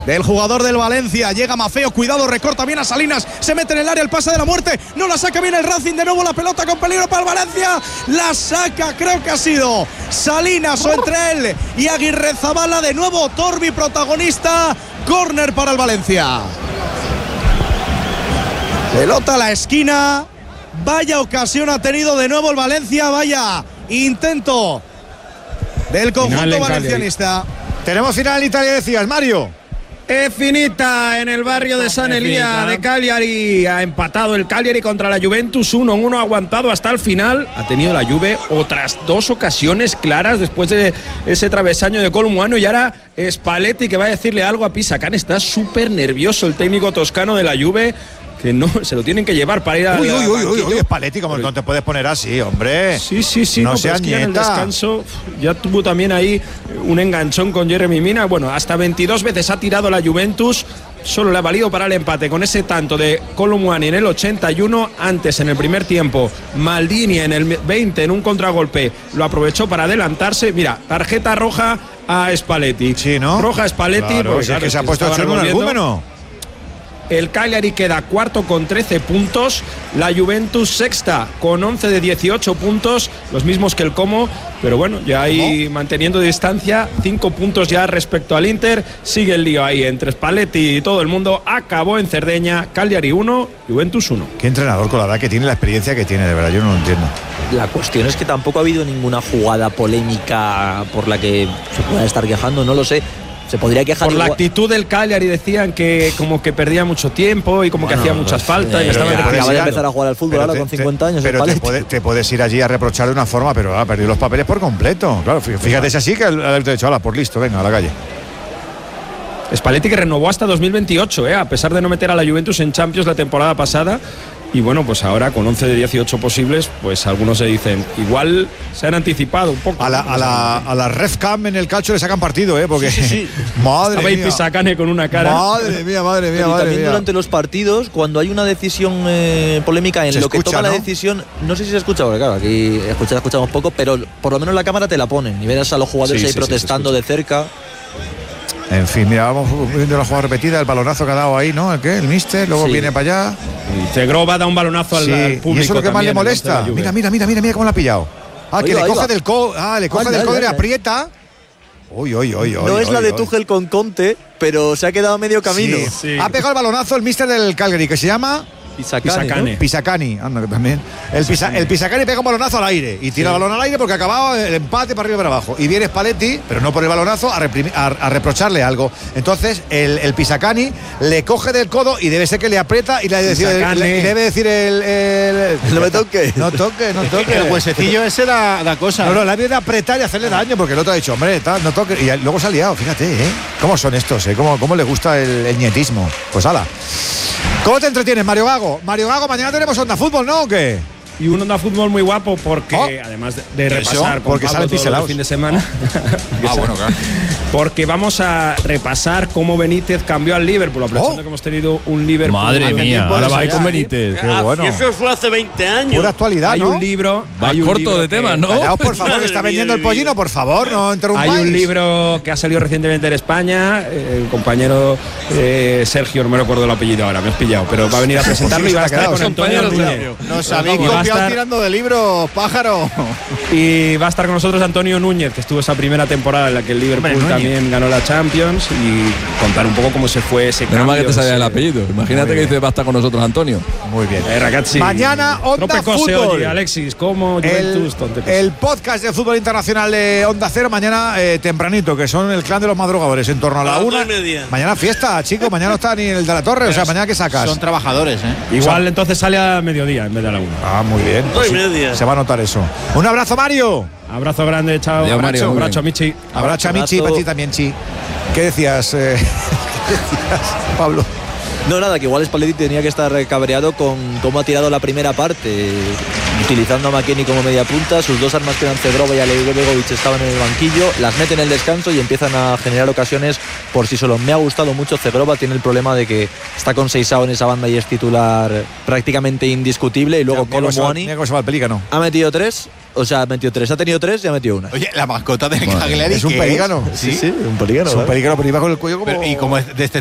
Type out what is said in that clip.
del jugador del Valencia. Llega Mafeo, cuidado, recorta bien a Salinas, se mete en el área, el pase de la muerte, no la saca bien el Racing, de nuevo la pelota con peligro para el Valencia, la saca, creo que ha sido Salinas o entre él y Aguirrezabala, de nuevo Torbi protagonista, córner para el Valencia. Pelota a la esquina, vaya ocasión ha tenido de nuevo el Valencia, vaya intento del conjunto valencianista. Tenemos final en Italia, decías, Mario. Es finita en el barrio de San Elía de Cagliari. Ha empatado el Cagliari contra la Juventus 1-1, ha aguantado hasta el final. Ha tenido la Juve otras dos ocasiones claras después de ese travesaño de Colomboano. Y ahora Spalletti, que va a decirle algo a Pisacane. Está súper nervioso el técnico toscano de la Juve, que no se lo tienen que llevar para ir a. Uy, Spalletti, como no te puedes poner así, hombre. Sí. No seas es que en el descanso ya tuvo también ahí un enganchón con Jeremy Mina. Bueno, hasta 22 veces ha tirado la Juventus. Solo le ha valido para el empate con ese tanto de Colomboani en el 81. Antes, en el primer tiempo, Maldini en el 20 en un contragolpe lo aprovechó para adelantarse. Mira, tarjeta roja a Spalletti. Sí, ¿no? Roja a Spalletti. Claro, pues que se ha puesto hecho un argumento. El Cagliari queda cuarto con 13 puntos, la Juventus sexta con 11 de 18 puntos, los mismos que el Como, pero bueno, ya ahí manteniendo distancia, 5 puntos ya respecto al Inter. Sigue el lío ahí entre Spalletti y todo el mundo. Acabó en Cerdeña, Cagliari 1, Juventus 1. Qué entrenador, con la edad que tiene, la experiencia que tiene, de verdad, yo no lo entiendo. La cuestión es que tampoco ha habido ninguna jugada polémica por la que se pueda estar quejando, no lo sé. Se podría quejar por la actitud del Cagliari. Decían que como que perdía mucho tiempo y como que hacía muchas faltas. Acaba de empezar a jugar al fútbol ahora con 50 años. Pero te puedes ir allí a reprochar de una forma, pero ha perdido los papeles por completo. Claro, fíjate, es así que el te ha dicho, hala, por listo, venga, a la calle. Spalletti, que renovó hasta 2028, a pesar de no meter a la Juventus en Champions la temporada pasada. Y bueno, pues ahora con 11 de 18 posibles, pues algunos se dicen, igual se han anticipado un poco. A la Ref Cam en el calcio le sacan partido, porque sí. Madre Estaba ahí Pisacane con una cara. Madre mía. También durante los partidos, cuando hay una decisión polémica en lo que toma, ¿no?, la decisión, no sé si se escucha, porque claro, aquí escuchamos poco, pero por lo menos la cámara te la pone y ves a los jugadores ahí protestando de cerca. En fin, mira, vamos viendo la jugada repetida, el balonazo que ha dado ahí, ¿no? El míster, luego viene para allá. Y Cegrova da un balonazo al público. Y eso es lo que más le molesta. Mira cómo la ha pillado. Le coge del codo, y le aprieta. No es la de Tuchel con Conte, pero se ha quedado a medio camino. Sí. Ha pegado el balonazo el míster del Cagliari, que se llama Pisacane, anda, que también. El Pisacane pega un balonazo al aire y tira el balón al aire porque acababa el empate para arriba y para abajo. Y viene Spalletti, pero no por el balonazo, a reprocharle algo. Entonces el Pisacane le coge del codo y debe ser que le aprieta y le debe decir no me toque. No toque. El huesecillo ese da cosa. No, la viene a apretar y hacerle daño porque el otro ha dicho, hombre, no toque. Y luego se ha liado, fíjate, ¿Cómo son estos, ¿Cómo le gusta el nietismo? Pues ala. ¿Cómo te entretienes, Mario Gago? Mañana tenemos Onda Fútbol, ¿no? ¿O qué? Y un Onda Fútbol muy guapo porque, además de repasar porque sale el fin de semana. Bueno, claro. Porque vamos a repasar cómo Benítez cambió al Liverpool, aprovechando que hemos tenido un Liverpool. Madre mía, ahora va a ir con Benítez. Qué bueno. Eso fue hace 20 años. Pura actualidad, ¿no? Hay un libro. Va corto de temas, ¿no? Callaos, por favor, que está vendiendo el pollino, por favor, no interrumpáis. Hay un libro que ha salido recientemente en España. El compañero Sergio, no me recuerdo el apellido ahora, me has pillado, pero va a venir a presentarlo y va a estar con Antonio Núñez. Nos habéis copiado tirando de libros, pájaro. Y va a estar con nosotros Antonio Núñez, que estuvo esa primera temporada en la que el Liverpool también ganó la Champions, y contar un poco cómo se fue ese cambio. Menos mal que te sabía el apellido. Imagínate que dice va a estar con nosotros Antonio. Muy bien. Ragazzi. Mañana Onda Fútbol. Oye, Alexis, ¿cómo Juventus? El podcast de fútbol internacional de Onda Cero mañana tempranito, que son el clan de los madrugadores, en torno a la 1:30. Mañana fiesta, chicos. Mañana no está ni el de la Torre. O sea, mañana que sacas. Son trabajadores, Igual entonces sale a mediodía en vez de a la 1. Ah, muy bien. Se va a notar eso. Un abrazo, Mario. Abrazo grande, chao. Adiós, Mario. Abrazo a Michi. Abrazo a Michi, para ti también, Chi. ¿Qué decías, Pablo? No, nada, que igual Spalletti tenía que estar cabreado con cómo ha tirado la primera parte, utilizando a McKennie como media punta. Sus dos armas, que eran Cegrova y Alexis Begovic, estaban en el banquillo, las mete en el descanso y empiezan a generar ocasiones por sí solo. Me ha gustado mucho Zegrova, tiene el problema de que está con Seisao en esa banda y es titular prácticamente indiscutible. Y luego Kolo Muani ha metido 3. O sea, ha metido 3, ha tenido 3 y ha metido 1. Oye, la mascota del Cagliari es un pelícano. Sí, un pelícano. Es un pelícano, pero iba con el cuello como. Y como es de este